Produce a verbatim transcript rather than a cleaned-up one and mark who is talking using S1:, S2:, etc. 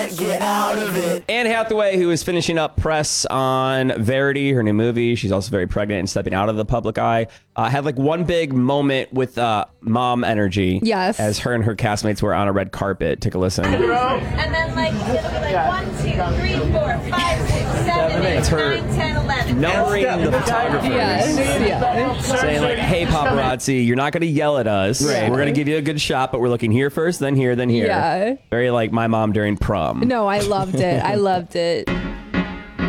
S1: can't get out of it.
S2: Anne Hathaway, who is finishing up press on Verity, her new movie. She's also very pregnant and stepping out of the public eye. Uh, had like one big moment with uh, mom energy.
S3: Yes.
S2: As her and her castmates were on a red carpet. Take a listen.
S4: And then like it'll be like one, two, three, four, five, six, seven, eight,
S2: That's her
S4: nine, ten, eleven.
S2: numbering the photographers.
S3: Yes. Yeah.
S2: Saying like, hey paparazzi, you're not going to yell at us.
S3: Right.
S2: We're going to give you a good shot, but we're looking here first, then here, then here.
S3: Yeah.
S2: Very like my mom during prom.
S3: No, I loved it. I loved it.